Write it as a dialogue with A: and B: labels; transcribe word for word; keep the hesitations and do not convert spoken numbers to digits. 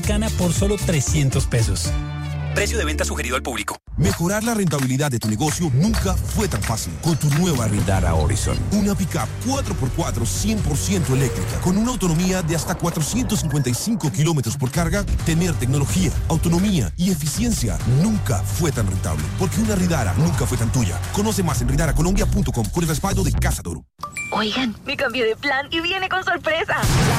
A: cercana por solo trescientos pesos. Precio de venta sugerido al público.
B: Mejorar la rentabilidad de tu negocio nunca fue tan fácil. Con tu nueva Rindara Horizon. Una pick-up cuatro por cuatro cien por ciento eléctrica. Con una autonomía de hasta cuatrocientos cincuenta y cinco kilómetros por carga. Tener tecnología, autonomía y eficiencia nunca fue tan rentable. Porque una Rindara nunca fue tan tuya. Conoce más en ridara colombia punto com con el respaldo de Casa Toro.
C: Oigan, me cambié de plan y viene con sorpresa.